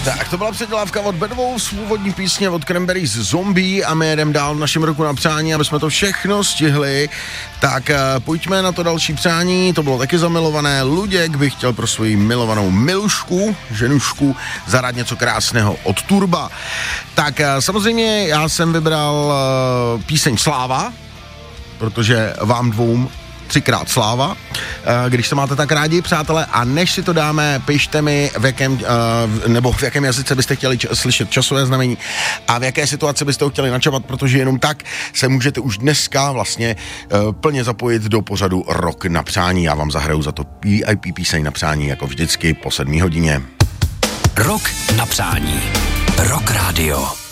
Tak to byla předělávka od Bad Wolves, původní písně od Cranberries Zombie a my jedeme dál v našem roku na přání, aby jsme to všechno stihli. Tak pojďme na to další přání, to bylo taky zamilované. Luděk by chtěl pro svoji milovanou Milušku, ženušku, zahrát něco krásného od Turba. Tak samozřejmě já jsem vybral píseň Sláva, protože vám dvou 3krát sláva, když to máte tak rádi, přátelé, a než si to dáme, pište mi, v jakém jazyce byste chtěli slyšet časové znamení a v jaké situaci byste ho chtěli načapat, protože jenom tak se můžete už dneska vlastně plně zapojit do pořadu Rock na přání. Já vám zahraju za to VIP píseň na přání, jako vždycky po 7 hodině. Rock na přání. Rock Radio.